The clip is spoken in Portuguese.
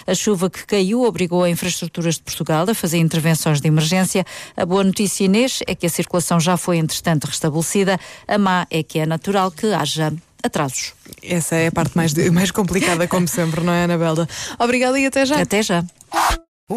A chuva que caiu obrigou a Infraestruturas de Portugal a fazer intervenções de emergência. A boa notícia, Inês, é que a circulação já foi, entretanto, restabelecida. A má é que é natural que haja atrasos. Essa é a parte mais complicada, como sempre, não é, Anabela? Obrigada e até já. Até já.